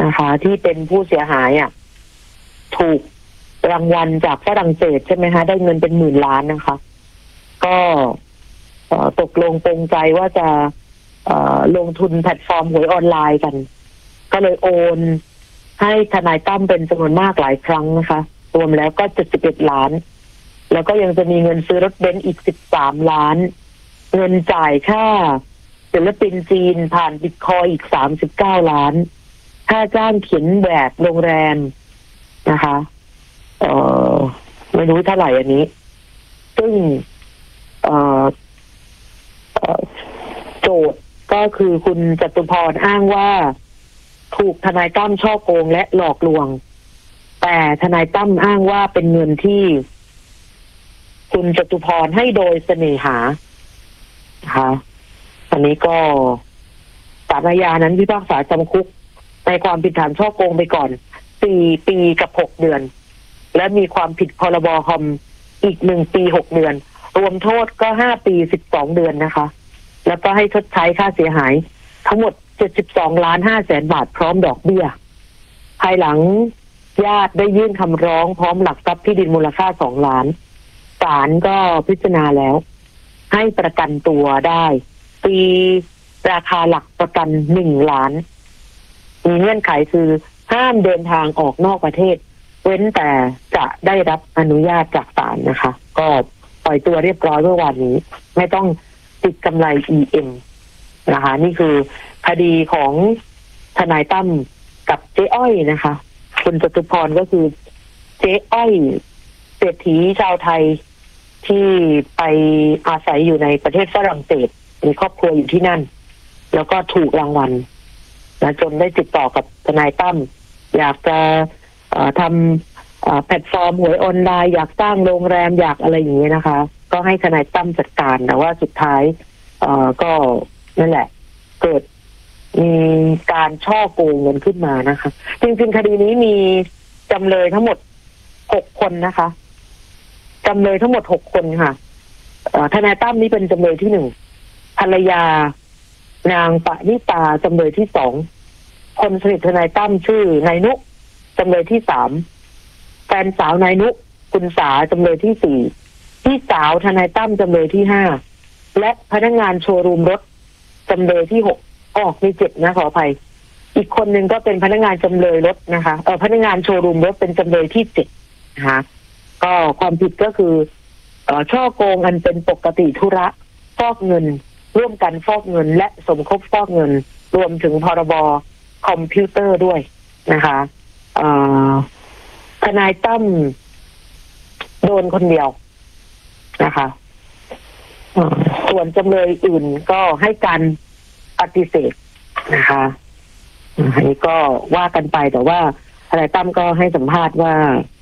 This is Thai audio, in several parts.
นะคะที่เป็นผู้เสียหายถูกรางวัลจากฝรั่งเศสใช่ไหมคะได้เงินเป็นหมื่นล้านนะคะก็ตกลงปรงใจว่าจะลงทุนแพลตฟอร์มหวยออนไลน์กันก็เลยโอนให้ทนายตั้มเป็นจำนวนมากหลายครั้งนะคะรวมแล้วก็71 ล้านแล้วก็ยังจะมีเงินซื้อรถเบนซ์อีก13 ล้านเงินจ่ายค่าศิลปินจีนผ่านบิตคอยอีก39 ล้านค่าจ้างเขียนแบบโรงแรมนะคะไม่รู้เท่าไหร่อันนี้ซึ่งโจทย์ก็คือคุณจตุพรอ้างว่าถูกทนายตั้มฉ้อโกงและหลอกลวงแต่ทนายตั้มอ้างว่าเป็นเงินที่คุณจตุพรให้โดยเสน่หานะคะอันนี้ก็ศาลอาญานั้นพิพากษาจำคุกในความผิดฐานฉ้อโกงไปก่อน4 ปีกับ 6 เดือนและมีความผิดพรบคอมอีก1 ปี 6 เดือนรวมโทษก็5 ปี 12 เดือนนะคะแล้วก็ให้ชดใช้ค่าเสียหายทั้งหมด72,500,000 บาทพร้อมดอกเบี้ยภายหลังญาติได้ยื่นคำร้องพร้อมหลักทรัพย์ที่ดินมูลค่า2 ล้านศาลก็พิจารณาแล้วให้ประกันตัวได้ตีราคาหลักประกัน1 ล้านมีเงื่อนไขคือห้ามเดินทางออกนอกประเทศเว้นแต่จะได้รับอนุญาตจากศาลนะคะก็ปล่อยตัวเรียบร้อยเมื่อวานนี้ไม่ต้องติดกำไร EM นะคะนี่คือคดีของทนายตั้มกับเจ๊อ้อยนะคะคุณจตุพรก็คือเจ๊อ้อยเศรษฐีชาวไทยที่ไปอาศัยอยู่ในประเทศฝรั่งเศสมีครอบครัวอยู่ที่นั่นแล้วก็ถูกรางวัลนะจนได้ติดต่อกับทนายตั้มอยากจะทำแพลตฟอร์มหวยออนไลน์อยากสร้างโรงแรมอยากอะไรอย่างเงี้ยนะคะก็ให้ทนายตั้มจัดการแต่ว่าสุดท้ายก็นั่นแหละเกิดมีการฉ้อโกงเงินขึ้นมานะคะจริงๆคดีนี้มีจำเลยทั้งหมด6 คนนะคะจำเลยทั้งหมด6 คนค่ะทนายตั้มนี่เป็นจำเลยที่1ภรรยานางปณิตาจำเลยที่2คนสนิททนายตั้มชื่อนายนุจำเลยที่3แฟนสาวนายนุคุณสาจำเลยที่4พี่สาวทนายตั้มจำเลยที่5และพนักงานโชว์รูมรถจำเลยที่6มี7นะขออภัยอีกคนนึงก็เป็นพนักงานจำเลยรถนะคะพนักงานโชว์รูมรถเป็นจำเลยที่7นะคะก็ความผิดก็คือฉ้อโกงอันเป็นปกติธุระฟอกเงินร่วมกันฟอกเงินและสมคบฟอกเงินรวมถึงพรบคอมพิวเตอร์ด้วยนะคะทนายตั้มโดนคนเดียวนะคะส่วนจำเลยอื่นก็ให้การปฏิเสธนะคะอันนี้ก็ว่ากันไปแต่ว่าทนายตั้มก็ให้สัมภาษณ์ว่า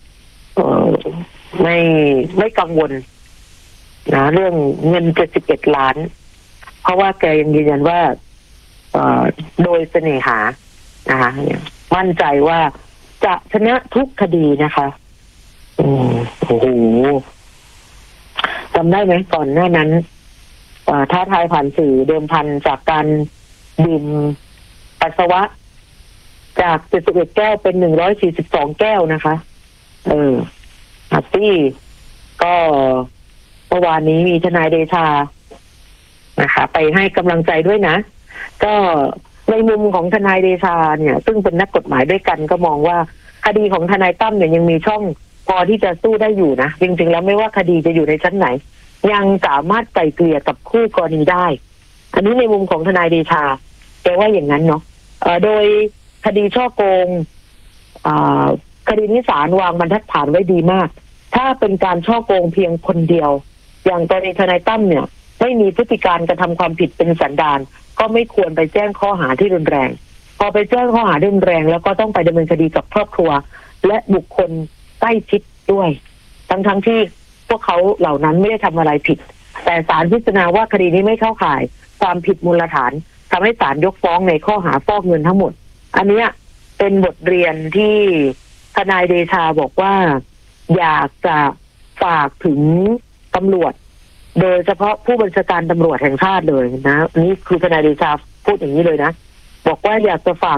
ไม่กังวลนะเรื่องเงิน71 ล้านเพราะว่าแกยังยืนยันว่าโดยเสน่หานะคะมั่นใจว่าจะชนะทุกคดีนะคะโอ้โหจำได้ไหมก่อนหน้านั้นท้าทายผ่านสื่อเดิมพันจากการดื่มปัสสาวะจาก71 แก้วเป็น142 แก้วนะคะฮัตตี้ก็เมื่อวานนี้มีทนายเดชานะคะไปให้กำลังใจด้วยนะก็ในมุมของทนายเดชาเนี่ยซึ่งเป็นนักกฎหมายด้วยกันก็มองว่าคดีของทนายตั้มเนี่ยยังมีช่องพอที่จะสู้ได้อยู่นะจริงๆแล้วไม่ว่าคดีจะอยู่ในชั้นไหนยังสามารถไกล่เกลี่ยกับคู่กรณีได้อันนี้ในมุมของทนายเดชาแกว่าอย่างนั้นเนาะโดยคดีฉ้อโกงคดีนี้ศาลวางบรรทัดฐานไว้ดีมากถ้าเป็นการฉ้อโกงเพียงคนเดียวอย่างกรณีทนายตั้มเนี่ยไม่มีพฤติการกระทำความผิดเป็นสันดานก็ไม่ควรไปแจ้งข้อหาที่รุนแรงพอไปแจ้งข้อหารุนแรงแล้วก็ต้องไปดำเนินคดีกับครอบครัวและบุคคลใกล้ชิดด้วยทั้งที่พวกเขาเหล่านั้นไม่ได้ทำอะไรผิดแต่ศาลพิจารณาว่าคดีนี้ไม่เข้าข่ายความผิดมูลฐานทำให้ศาลยกฟ้องในข้อหาฟอกเงินทั้งหมดอันนี้เป็นบทเรียนที่ทนายเดชาบอกว่าอยากจะฝากถึงตำรวจโดยเฉพาะผู้บัญชาการตำรวจแห่งชาติเลยนะนี่คือทนายเดชาพูดอย่างนี้เลยนะบอกว่าอยากจะฝาก